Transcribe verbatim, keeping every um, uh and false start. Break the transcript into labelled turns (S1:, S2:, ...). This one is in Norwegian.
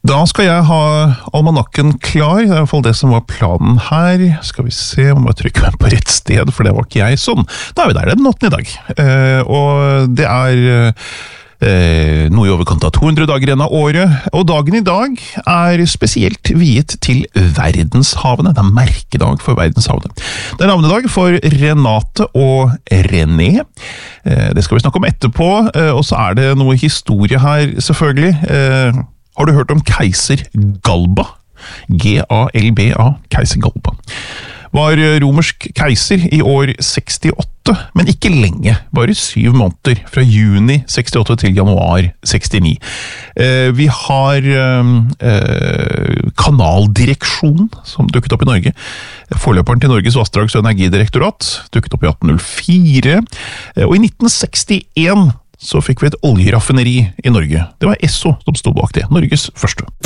S1: Da skal jeg ha almanakken klar, det er i hvert fall det som var planen her. Skal vi se, jeg må bare trykke meg på rett sted, for det var ikke jeg. Sånn, da er vi der, det er den åttende i dag. Eh, og det er eh, noe i overkant av to hundre dager igjen av året, og dagen i dag er spesielt viet til verdenshavene. Det er merkedag for verdenshavene. Det er navnedag for Renate og René. Eh, det skal vi snakke om etterpå, eh, og så er det noe historie her, selvfølgelig. Eh, Har du hørt om keiser Galba? G A L B A, keiser Galba. Var romersk keiser i år sekstiåtte, men ikke lenge, bare syv måneder, fra juni sekstiåtte til januar sekstini. Eh, vi har eh, kanaldireksjon, som dukket opp i Norge. Forløperen til Norges Vassdrags- og Energidirektorat dukket opp i atten null fire, eh, og i nitten sekstien så fikk vi et oljeraffineri i Norge. Det var Esso som stod bak det, Norges første.